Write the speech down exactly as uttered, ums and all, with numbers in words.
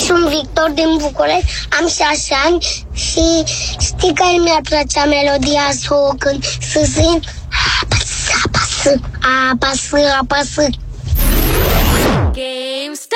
Sunt Victor din București, am șase ani și știi care mi-ar plăcea melodia să o cânt, să simt apasă, apasă, apasă, apasă. Game start.